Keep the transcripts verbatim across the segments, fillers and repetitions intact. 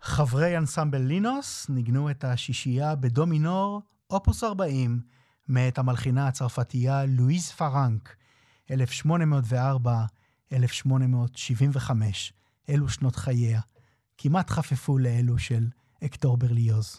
חברי אנסמבל לינוס ניגנו את השישייה בדו מינור, אופוס ארבעים, מאת המלחינה הצרפתייה לואיז פרנק, אלף שמונה מאות וארבע עד אלף שמונה מאות שבעים וחמש. אלו שנות חייה, כמעט חפפו לאלו של אקטור ברליוז.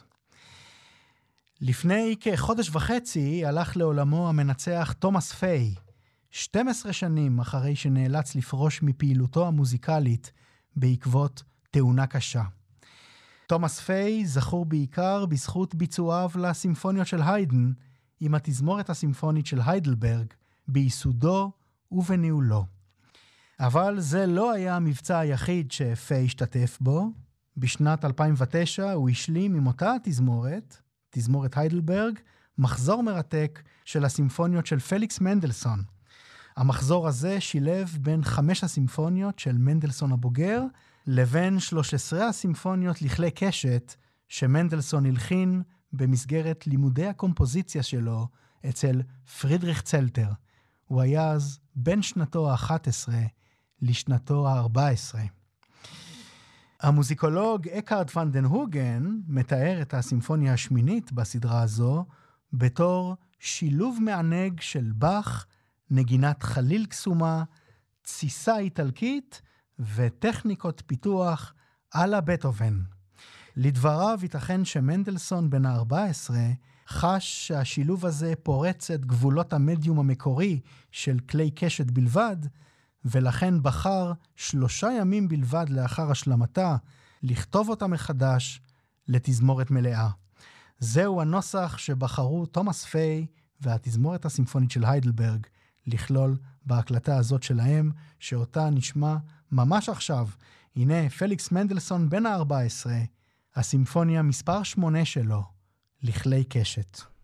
לפני כחודש וחצי הלך לעולמו המנצח תומאס פיי, שתים עשרה שנים אחרי שנאלץ לפרוש מפעילותו המוזיקלית בעקבות תאונה קשה. תומאס פיי זכור בעיקר בזכות ביצועיו לסימפוניות של היידן, עם התזמורת הסימפונית של היידלברג, בייסודו ובניהולו. אבל זה לא היה המבצע היחיד שפיי השתתף בו. בשנת אלפיים ותשע הוא השלים עם אותה התזמורת, תזמורת היידלברג, מחזור מרתק של הסימפוניות של פליקס מנדלסון. המחזור הזה שילב בין חמש הסימפוניות של מנדלסון הבוגר, לבין שלוש עשרה הסימפוניות לכלי קשת שמנדלסון הלחין במסגרת לימודי הקומפוזיציה שלו אצל פרידריך צלטר. הוא היה אז בין שנתו ה-אחת עשרה לשנתו ה-ארבע עשרה. המוזיקולוג אקהרד ואן דן הוגן מתאר את הסימפוניה השמינית בסדרה הזו בתור שילוב מענג של באך, נגינת חליל קסומה, תסיסה איטלקית וטכניקות פיתוח על בטהובן. לדבריו ייתכן שמנדלסון בן ה-ארבע עשרה חש שהשילוב הזה פורץ את גבולות המדיום המקורי של כלי קשת בלבד, ולכן בחר שלושה ימים בלבד לאחר השלמתה לכתוב אותה מחדש לתזמורת מלאה. זהו הנוסח שבחרו תומאס פיי והתזמורת הסימפונית של היידלברג לכלול בהקלטה הזאת שלהם, שאותה נשמע ממש עכשיו. הנה פליקס מנדלסון בן ה-ארבע עשרה, הסימפוניה מספר שמונה שלו, לכלי קשת.